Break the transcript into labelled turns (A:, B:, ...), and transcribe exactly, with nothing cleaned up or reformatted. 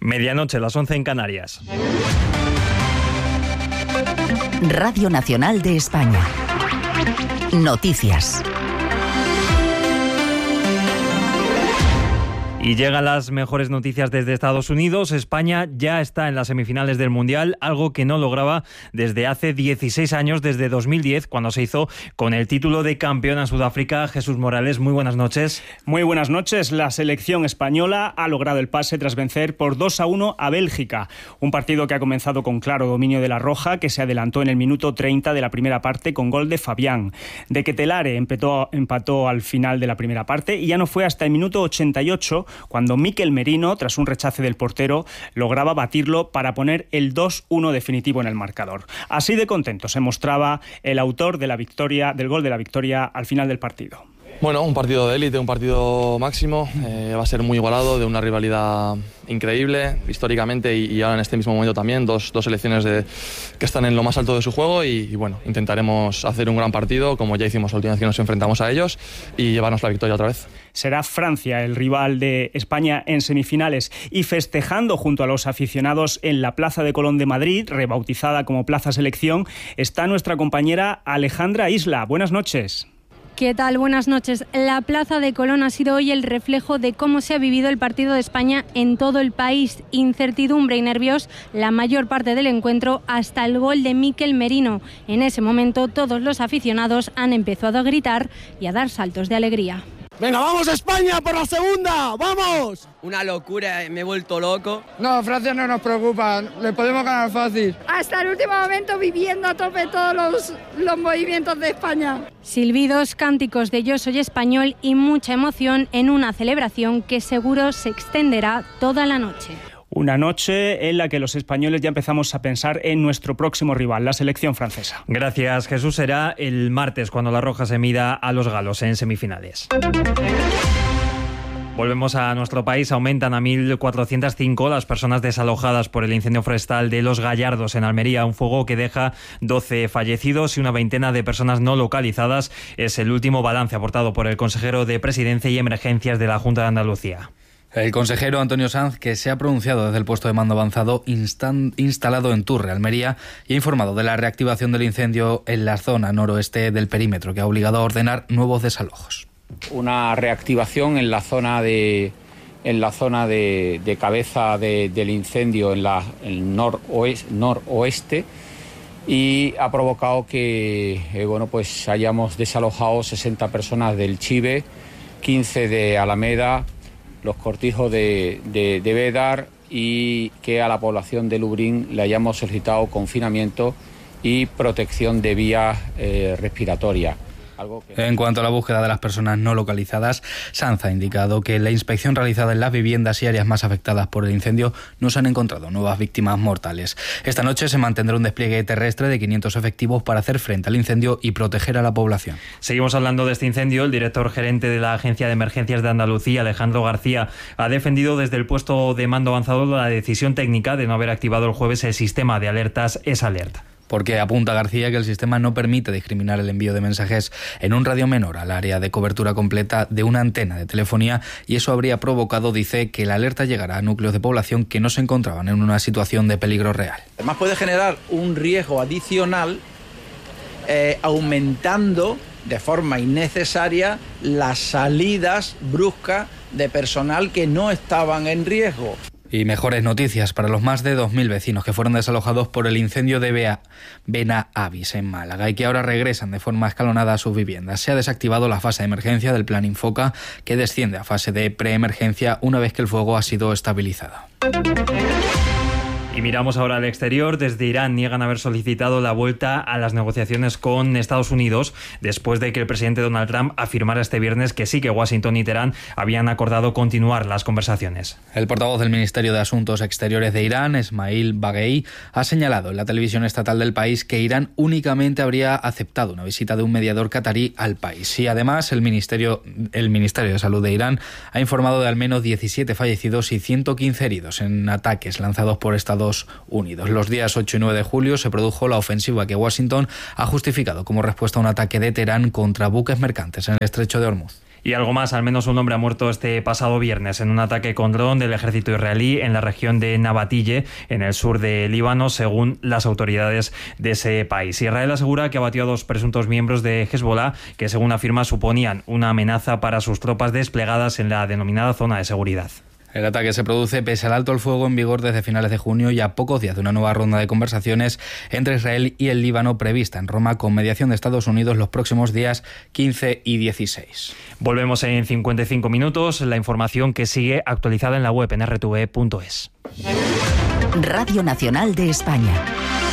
A: Medianoche, las once en Canarias.
B: Radio Nacional de España. Noticias.
A: Y llegan las mejores noticias desde Estados Unidos. España ya está en las semifinales del Mundial, algo que no lograba desde hace dieciséis años, desde dos mil diez, cuando se hizo con el título de campeón en Sudáfrica. Jesús Morales, muy buenas noches.
C: Muy buenas noches. La selección española ha logrado el pase tras vencer por dos a uno a Bélgica. Un partido que ha comenzado con claro dominio de la Roja, que se adelantó en el minuto treinta de la primera parte con gol de Fabián. De Ketelare empató, empató al final de la primera parte y ya no fue hasta el minuto ochenta y ocho cuando Mikel Merino, tras un rechace del portero, lograba batirlo para poner el dos uno definitivo en el marcador. Así de contento se mostraba el autor de la victoria, del gol de la victoria al final del partido.
D: Bueno, un partido de élite, un partido máximo, eh, va a ser muy igualado, de una rivalidad increíble, históricamente y, y ahora en este mismo momento también, dos, dos selecciones de, que están en lo más alto de su juego y, y bueno, intentaremos hacer un gran partido, como ya hicimos la última vez que nos enfrentamos a ellos, y llevarnos la victoria otra vez.
C: Será Francia el rival de España en semifinales, y festejando junto a los aficionados en la Plaza de Colón de Madrid, rebautizada como Plaza Selección, está nuestra compañera Alejandra Isla. Buenas noches.
E: ¿Qué tal? Buenas noches. La Plaza de Colón ha sido hoy el reflejo de cómo se ha vivido el partido de España en todo el país. Incertidumbre y nervios la mayor parte del encuentro, hasta el gol de Mikel Merino. En ese momento todos los aficionados han empezado a gritar y a dar saltos de alegría.
F: ¡Venga, vamos España por la segunda! ¡Vamos!
G: Una locura, me he vuelto loco.
H: No, Francia no nos preocupa, le podemos ganar fácil.
I: Hasta el último momento viviendo a tope todos los, los movimientos de España.
E: Silbidos, cánticos de Yo soy español y mucha emoción en una celebración que seguro se extenderá toda la noche.
C: Una noche en la que los españoles ya empezamos a pensar en nuestro próximo rival, la selección francesa.
A: Gracias, Jesús. Será el martes cuando la Roja se mida a los galos en semifinales. Volvemos a nuestro país. Aumentan a mil cuatrocientas cinco las personas desalojadas por el incendio forestal de Los Gallardos en Almería, un fuego que deja doce fallecidos y una veintena de personas no localizadas. Es el último balance aportado por el consejero de Presidencia y Emergencias de la Junta de Andalucía.
J: El consejero Antonio Sanz, que se ha pronunciado desde el puesto de mando avanzado instan, instalado en Turre, Almería, y ha informado de la reactivación del incendio en la zona noroeste del perímetro, que ha obligado a ordenar nuevos desalojos.
K: Una reactivación en la zona de, en la zona de, de cabeza de, del incendio en la, el noroeste, noroeste y ha provocado que eh, bueno, pues hayamos desalojado sesenta personas del Chive, quince de Alameda, los cortijos de, de, de Bédar, y que a la población de Lubrín le hayamos solicitado confinamiento y protección de vías eh, respiratorias. Algo que...
J: En cuanto a la búsqueda de las personas no localizadas, Sanz ha indicado que en la inspección realizada en las viviendas y áreas más afectadas por el incendio no se han encontrado nuevas víctimas mortales. Esta noche se mantendrá un despliegue terrestre de quinientos efectivos para hacer frente al incendio y proteger a la población.
A: Seguimos hablando de este incendio. El director gerente de la Agencia de Emergencias de Andalucía, Alejandro García, ha defendido desde el puesto de mando avanzado la decisión técnica de no haber activado el jueves el sistema de alertas S-Alert.
J: Porque apunta García que el sistema no permite discriminar el envío de mensajes en un radio menor al área de cobertura completa de una antena de telefonía, y eso habría provocado, dice, que la alerta llegara a núcleos de población que no se encontraban en una situación de peligro real.
L: Además puede generar un riesgo adicional eh, aumentando de forma innecesaria las salidas bruscas de personal que no estaban en riesgo.
J: Y mejores noticias para los más de dos mil vecinos que fueron desalojados por el incendio de Bea, Benahavis en Málaga y que ahora regresan de forma escalonada a sus viviendas. Se ha desactivado la fase de emergencia del Plan Infoca, que desciende a fase de preemergencia una vez que el fuego ha sido estabilizado.
A: Y miramos ahora al exterior. Desde Irán niegan haber solicitado la vuelta a las negociaciones con Estados Unidos después de que el presidente Donald Trump afirmara este viernes que sí, que Washington y Teherán habían acordado continuar las conversaciones.
J: El portavoz del Ministerio de Asuntos Exteriores de Irán, Esmail Baghei, ha señalado en la televisión estatal del país que Irán únicamente habría aceptado una visita de un mediador catarí al país. Y además el Ministerio, el Ministerio de Salud de Irán ha informado de al menos diecisiete fallecidos y ciento quince heridos en ataques lanzados por Estados Unidos. Los días ocho y nueve de julio se produjo la ofensiva que Washington ha justificado como respuesta a un ataque de Teherán contra buques mercantes en el estrecho de Hormuz.
A: Y algo más, al menos un hombre ha muerto este pasado viernes en un ataque con dron del ejército israelí en la región de Nabatille, en el sur de Líbano, según las autoridades de ese país. Israel asegura que abatió a dos presuntos miembros de Hezbollah, que según afirma suponían una amenaza para sus tropas desplegadas en la denominada zona de seguridad.
J: El ataque se produce pese al alto el fuego en vigor desde finales de junio y a pocos días de una nueva ronda de conversaciones entre Israel y el Líbano prevista en Roma con mediación de Estados Unidos los próximos días quince y dieciséis.
A: Volvemos en cincuenta y cinco minutos. La información que sigue actualizada en la web en r t v punto es.
B: Radio Nacional de España.